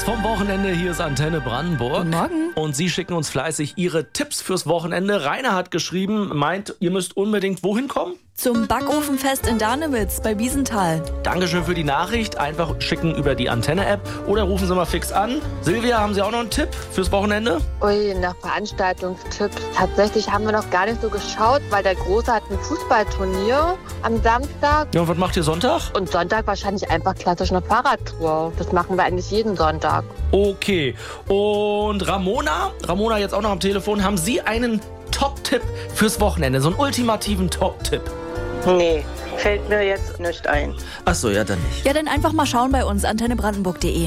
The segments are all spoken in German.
Tipps vom Wochenende. Hier ist Antenne Brandenburg. Guten Morgen. Und Sie schicken uns fleißig Ihre Tipps fürs Wochenende. Rainer hat geschrieben, meint, ihr müsst unbedingt wohin kommen? Zum Backofenfest in Darnewitz bei Wiesenthal. Dankeschön für die Nachricht. Einfach schicken über die Antenne-App oder rufen Sie mal fix an. Silvia, haben Sie auch noch einen Tipp fürs Wochenende? Ui, nach Veranstaltungstipps. Tatsächlich haben wir noch gar nicht so geschaut, weil der Große hat ein Fußballturnier am Samstag. Ja, und was macht ihr Sonntag? Und Sonntag wahrscheinlich einfach klassisch eine Fahrradtour. Das machen wir eigentlich jeden Sonntag. Okay. Und Ramona jetzt auch noch am Telefon. Haben Sie einen Top-Tipp fürs Wochenende? So einen ultimativen Top-Tipp? Nee, fällt mir jetzt nicht ein. Ach so, ja, dann nicht. Ja, dann einfach mal schauen bei uns, antennebrandenburg.de.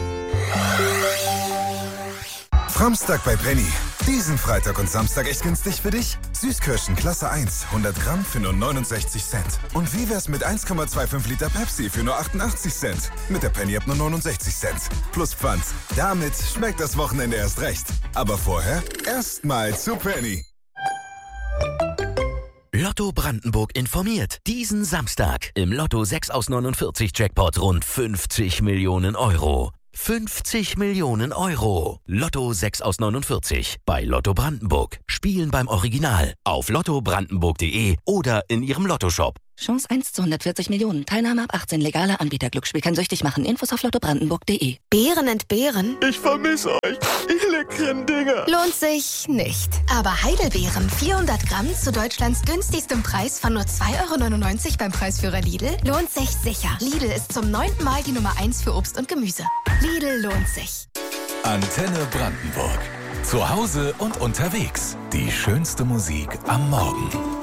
Samstag bei Penny. Diesen Freitag und Samstag echt günstig für dich? Süßkirschen Klasse 1, 100 Gramm für nur 69 Cent. Und wie wär's mit 1,25 Liter Pepsi für nur 88 Cent? Mit der Penny ab nur 69 Cent. Plus Pfand. Damit schmeckt das Wochenende erst recht. Aber vorher erstmal zu Penny. Lotto Brandenburg informiert. Diesen Samstag im Lotto 6 aus 49 Jackpot rund 50 Millionen Euro. 50 Millionen Euro. Lotto 6 aus 49 bei Lotto Brandenburg. Spielen beim Original auf lottobrandenburg.de oder in Ihrem Lottoshop. Chance 1 zu 140 Millionen. Teilnahme ab 18. Legaler Anbieter. Glücksspiel kann süchtig machen. Infos auf lottobrandenburg.de. Beeren entbehren? Ich vermisse euch. Ich leckeren Dinge. Lohnt sich nicht. Aber Heidelbeeren 400 Gramm zu Deutschlands günstigstem Preis von nur 2,99 € beim Preisführer Lidl lohnt sich sicher. Lidl ist zum 9. Mal die Nummer 1 für Obst und Gemüse. Lidl lohnt sich. Antenne Brandenburg. Zu Hause und unterwegs. Die schönste Musik am Morgen.